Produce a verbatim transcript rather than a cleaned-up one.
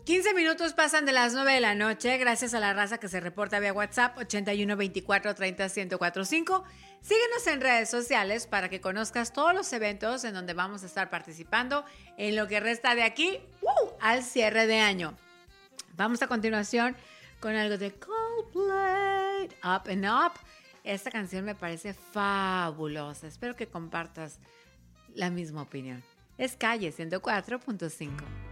quince minutos pasan de las nueve de la noche, gracias a la raza que se reporta vía WhatsApp ochenta y uno veinticuatro treinta ciento cuarenta y cinco. Síguenos en redes sociales para que conozcas todos los eventos en donde vamos a estar participando en lo que resta de aquí ¡uh! Al cierre de año. Vamos a continuación con algo de Coldplay, Up and Up. Esta canción me parece fabulosa. Espero que compartas la misma opinión. Es Calle ciento cuatro punto cinco.